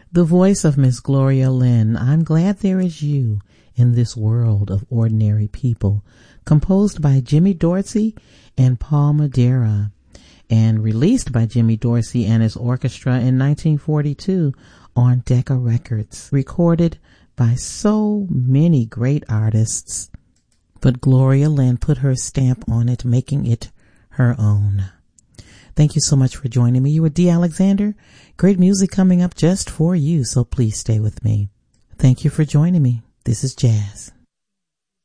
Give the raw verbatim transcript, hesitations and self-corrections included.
The voice of Miss Gloria Lynn, I'm Glad There Is You in This World of Ordinary People, composed by Jimmy Dorsey and Paul Madeira, and released by Jimmy Dorsey and his orchestra in nineteen forty-two on Decca Records, recorded by so many great artists. But Gloria Lynn put her stamp on it, making it her own. Thank you so much for joining me. You were Dee Alexander. Great music coming up just for you, so please stay with me. Thank you for joining me. This is Jazz.